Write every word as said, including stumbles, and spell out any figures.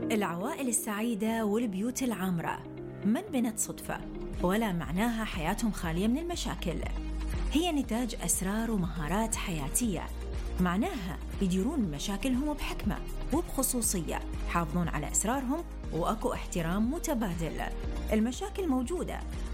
العوائل السعيدة والبيوت العامرة من بنت صدفة، ولا معناها حياتهم خالية من المشاكل. هي نتاج أسرار ومهارات حياتية، معناها يديرون مشاكلهم بحكمة وبخصوصية، حافظون على أسرارهم وأكو احترام متبادل. المشاكل موجودة